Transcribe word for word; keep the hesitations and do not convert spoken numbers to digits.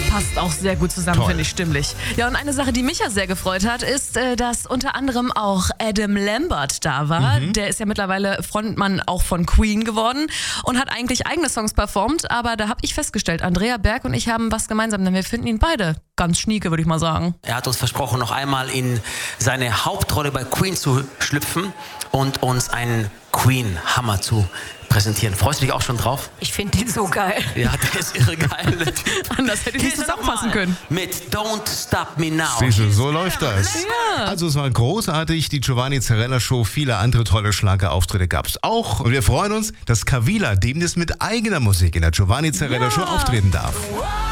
Passt auch sehr gut zusammen, finde ich, stimmlich. Ja, und eine Sache, die mich ja sehr gefreut hat, ist, äh, dass unter anderem auch Adam Lambert da war. Mhm. Der ist ja mittlerweile Frontmann auch von Queen geworden und hat eigentlich eigene Songs performt. Aber da habe ich festgestellt, Andrea Berg und ich haben was gemeinsam, denn wir finden ihn beide ganz schnieke, würde ich mal sagen. Er hat uns versprochen, noch einmal in seine Hauptrolle bei Queen zu schlüpfen und uns einen Queen-Hammer zu präsentieren. Freust du dich auch schon drauf? Ich finde den so geil. Ja, der ist irre geil. Anders hätte ich nicht zusammenfassen können. Mit Don't Stop Me Now. Siehst du, so läuft das. Ja. Also es war großartig, die Giovanni Zarella Show. Viele andere tolle Schlagerauftritte gab es auch. Und wir freuen uns, dass Kavila demnächst mit eigener Musik in der Giovanni Zarella Show auftreten darf.